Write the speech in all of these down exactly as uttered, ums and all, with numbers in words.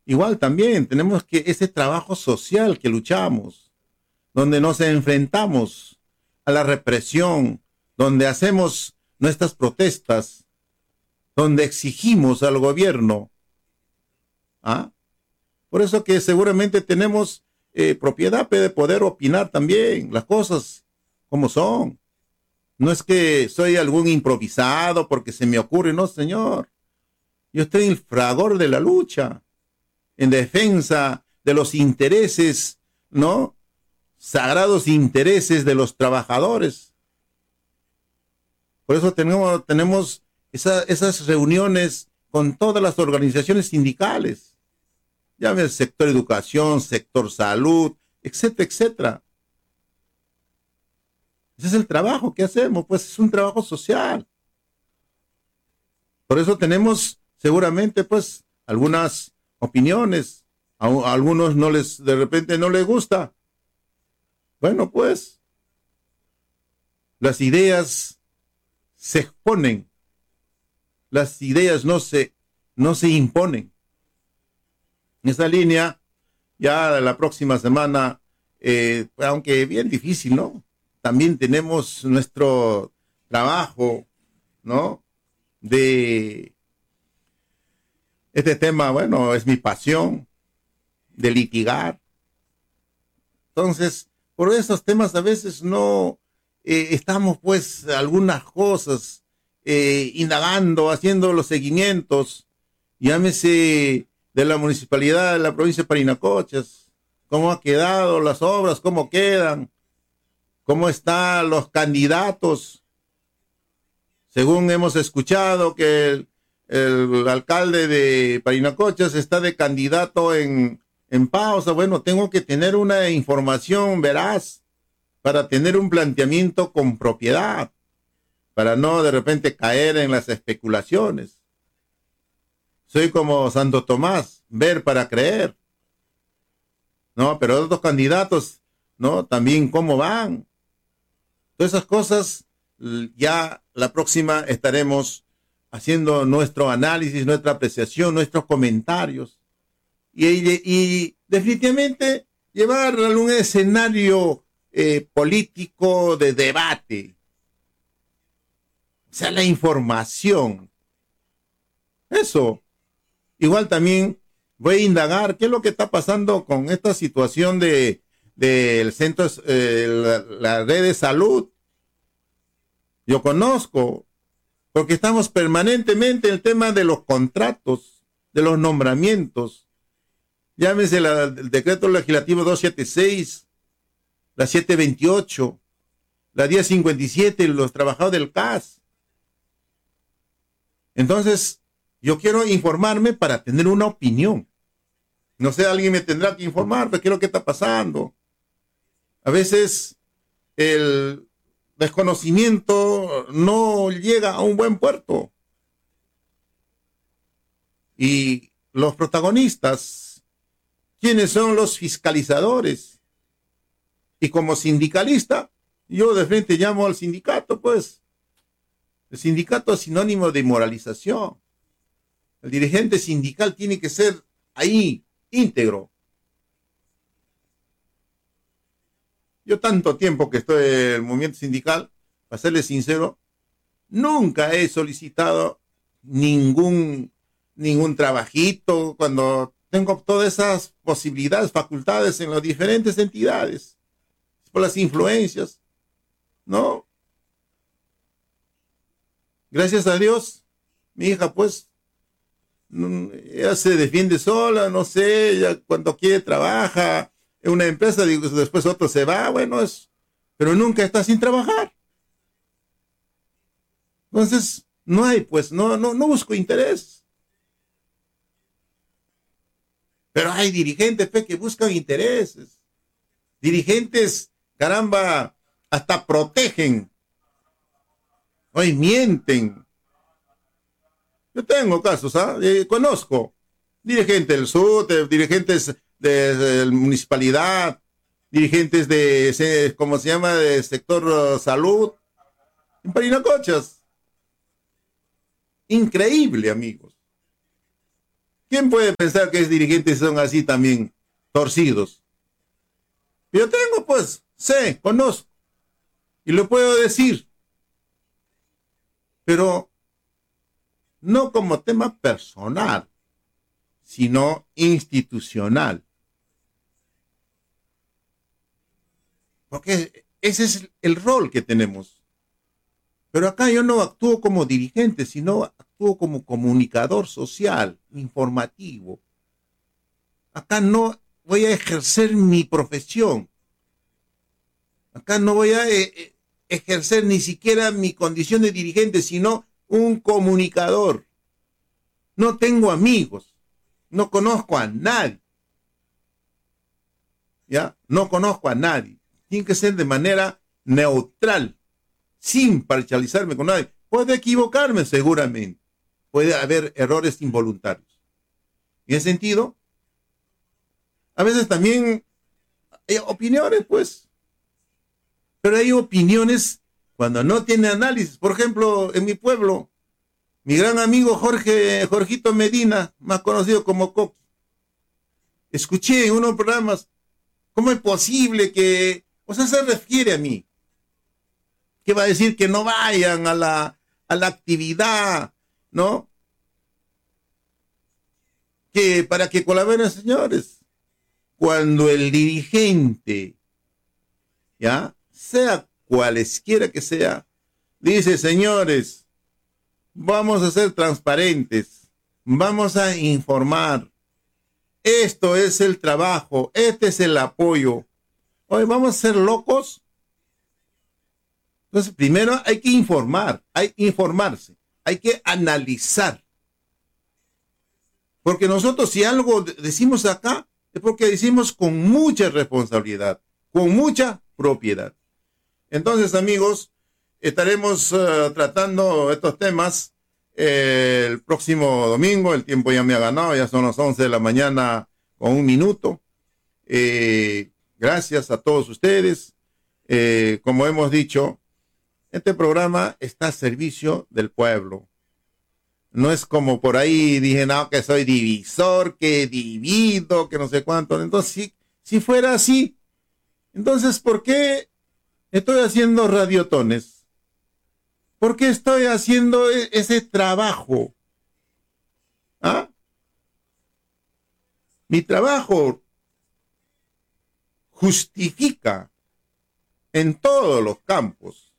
igual también tenemos que ese trabajo social que luchamos, donde nos enfrentamos a la represión, donde hacemos nuestras protestas, donde exigimos al gobierno. ¿Ah? Por eso que seguramente tenemos eh, propiedad de poder opinar también las cosas como son. No es que soy algún improvisado porque se me ocurre, no, señor. Yo estoy en el fragor de la lucha, en defensa de los intereses, ¿no? Sagrados intereses de los trabajadores. Por eso tenemos, tenemos esa, esas reuniones con todas las organizaciones sindicales. Llámese sector educación, sector salud, etcétera, etcétera. Ese es el trabajo que hacemos, pues es un trabajo social. Por eso tenemos seguramente pues algunas opiniones. A, a algunos no les, de repente no les gusta. Bueno, pues las ideas se exponen. Las ideas no se, no se imponen. En esa línea, ya la próxima semana, eh, aunque bien difícil, ¿no? También tenemos nuestro trabajo, ¿no? De este tema, bueno, es mi pasión, de litigar. Entonces, por esos temas a veces no eh, estamos, pues, algunas cosas eh, indagando, haciendo los seguimientos, llámese de la municipalidad de la provincia de Parinacochas, cómo ha quedado las obras, cómo quedan, cómo están los candidatos. Según hemos escuchado que el, el alcalde de Parinacochas está de candidato en, en pausa. Bueno, tengo que tener una información veraz para tener un planteamiento con propiedad, para no de repente caer en las especulaciones. Soy como Santo Tomás, ver para creer. No, pero otros candidatos, ¿no? También cómo van. Todas esas cosas, ya la próxima estaremos haciendo nuestro análisis, nuestra apreciación, nuestros comentarios. Y, y, y definitivamente llevar a un escenario eh, político de debate. O sea, la información. Eso. Igual también voy a indagar qué es lo que está pasando con esta situación de del centro, eh, la, la red de salud. Yo conozco, porque estamos permanentemente en el tema de los contratos, de los nombramientos. Llámese la, el decreto legislativo doscientos setenta y seis, la setecientos veintiocho, la diez cincuenta y siete, los trabajadores del C A S. Entonces, yo quiero informarme para tener una opinión. No sé, alguien me tendrá que informar de qué es lo que está pasando. A veces el desconocimiento no llega a un buen puerto. Y los protagonistas, ¿quiénes son los fiscalizadores? Y como sindicalista, yo de frente llamo al sindicato, pues. El sindicato es sinónimo de moralización. El dirigente sindical tiene que ser ahí, íntegro. Yo tanto tiempo que estoy en el movimiento sindical, para serles sincero, nunca he solicitado ningún, ningún trabajito cuando tengo todas esas posibilidades, facultades en las diferentes entidades, por las influencias, ¿no? Gracias a Dios, mi hija, pues, ella se defiende sola, no sé, ella cuando quiere trabaja en una empresa, digo, después otro se va, bueno, es, pero nunca está sin trabajar. Entonces, no hay, pues, no, no, no busco interés. Pero hay dirigentes, pues, que buscan intereses. Dirigentes, caramba, hasta protegen. Hoy mienten. Yo tengo casos, ¿ah? ¿eh? Eh, conozco dirigentes del sur, de, dirigentes de, de, de municipalidad, dirigentes de, ¿cómo se llama?, de sector uh, salud, en Parinacochas. Increíble, amigos. ¿Quién puede pensar que es dirigentes son así también torcidos? Yo tengo, pues, sé, conozco, y lo puedo decir, pero no como tema personal, sino institucional. Porque ese es el rol que tenemos. Pero acá yo no actúo como dirigente, sino actúo como comunicador social, informativo. Acá no voy a ejercer mi profesión. Acá no voy a eh, ejercer ni siquiera mi condición de dirigente, sino un comunicador. No tengo amigos, no conozco a nadie. ¿Ya? No conozco a nadie. Tiene que ser de manera neutral, sin parcializarme con nadie. Puede equivocarme seguramente. Puede haber errores involuntarios. En ese sentido, a veces también hay opiniones, pues. Pero hay opiniones cuando no tiene análisis. Por ejemplo, en mi pueblo, mi gran amigo Jorge, Jorgito Medina, más conocido como Coqui. Escuché en unos programas, ¿cómo es posible que, o sea, se refiere a mí, que va a decir que no vayan a la, a la actividad, ¿no? Que para que colaboren, señores, cuando el dirigente, ¿ya? Sea cualesquiera que sea, dice, señores, vamos a ser transparentes, vamos a informar, esto es el trabajo, este es el apoyo. Hoy vamos a ser locos. Entonces, primero hay que informar, hay que informarse, hay que analizar. Porque nosotros si algo decimos acá, es porque decimos con mucha responsabilidad, con mucha propiedad. Entonces, amigos, estaremos uh, tratando estos temas eh, el próximo domingo. El tiempo ya me ha ganado, ya son las once de la mañana con un minuto. Eh, gracias a todos ustedes. Eh, como hemos dicho, este programa está a servicio del pueblo. No es como por ahí dije, no, que soy divisor, que divido, que no sé cuánto. Entonces, si, si fuera así, entonces, ¿por qué estoy haciendo radiotones? ¿Por qué estoy haciendo ese trabajo? ¿Ah? Mi trabajo justifica en todos los campos,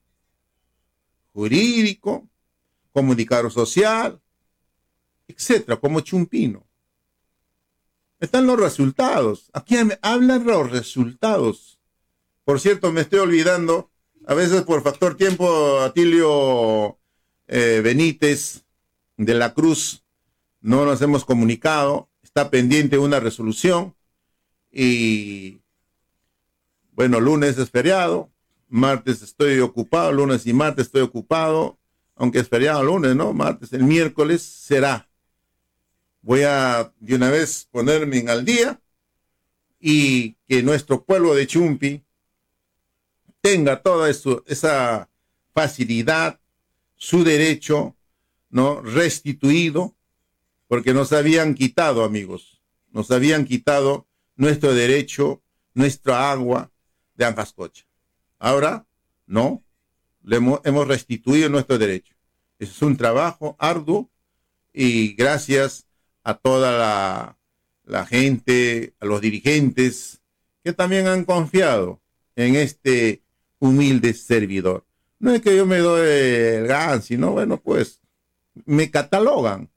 jurídico, comunicador social, etcétera, como Chumpino. Están los resultados. Aquí hablan los resultados. Por cierto, me estoy olvidando, a veces por factor tiempo, Atilio eh, Benítez de la Cruz, no nos hemos comunicado, está pendiente una resolución y bueno, lunes es feriado, martes estoy ocupado, lunes y martes estoy ocupado, aunque es feriado lunes, ¿no? Martes, el miércoles será. Voy a de una vez ponerme en al día y que nuestro pueblo de Chumpi tenga toda eso, esa facilidad, su derecho, ¿no? Restituido, porque nos habían quitado, amigos, nos habían quitado nuestro derecho, nuestra agua de Anjascocha. Ahora, no, le hemos, hemos restituido nuestro derecho. Es un trabajo arduo y gracias a toda la, la gente, a los dirigentes que también han confiado en este humilde servidor. No es que yo me doy el gan, sino, bueno, pues, me catalogan.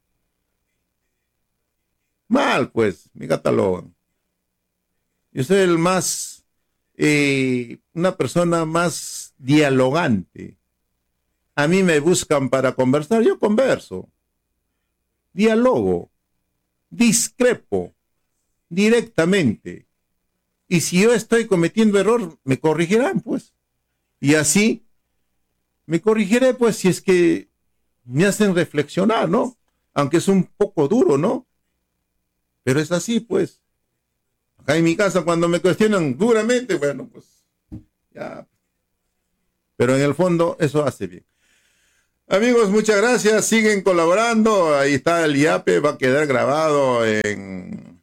Mal, pues, me catalogan. Yo soy el más, eh, una persona más dialogante. A mí me buscan para conversar, yo converso. Dialogo. Discrepo. Directamente. Y si yo estoy cometiendo error, me corregirán, pues. Y así, me corregiré, pues, si es que me hacen reflexionar, ¿no? Aunque es un poco duro, ¿no? Pero es así, pues. Acá en mi casa, cuando me cuestionan duramente, bueno, pues, ya. Pero en el fondo, eso hace bien. Amigos, muchas gracias. Siguen colaborando. Ahí está el IAPE. Va a quedar grabado en,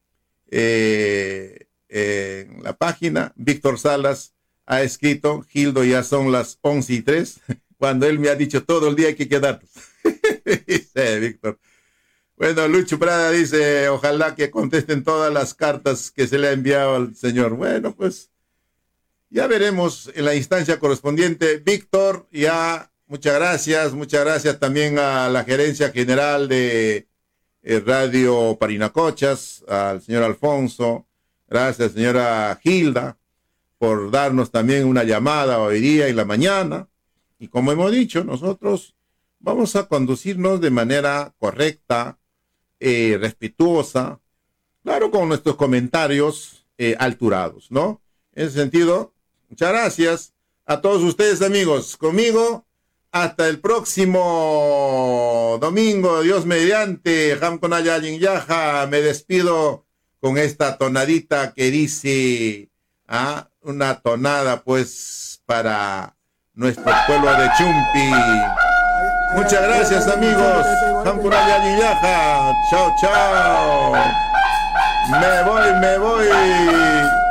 eh, en la página. Víctor Salas ha escrito. Gildo, ya son las once y tres. Cuando él me ha dicho todo el día hay que quedarnos. Dice Víctor. Bueno, Lucho Prada dice, ojalá que contesten todas las cartas que se le ha enviado al señor. Bueno, pues ya veremos en la instancia correspondiente. Víctor, ya, muchas gracias. Muchas gracias también a la gerencia general de eh, Radio Parinacochas, al señor Alfonso. Gracias, señora Gilda, por darnos también una llamada hoy día y la mañana. Y como hemos dicho, nosotros vamos a conducirnos de manera correcta, eh, respetuosa, claro, con nuestros comentarios eh, alturados, ¿no? En ese sentido, muchas gracias a todos ustedes, amigos. Conmigo, hasta el próximo domingo, Dios mediante. Hamkonaya Yaja, me despido con esta tonadita que dice, ¿ah? Una tonada, pues, para nuestro pueblo de Chumpi. Muchas gracias, amigos. Hamkonaya Yaja. Chao, chao. Me voy, me voy.